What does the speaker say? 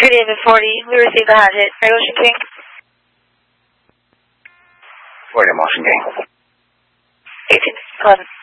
David 40, we received a hot hit. Red Ocean King. 40 Ocean King. 1811.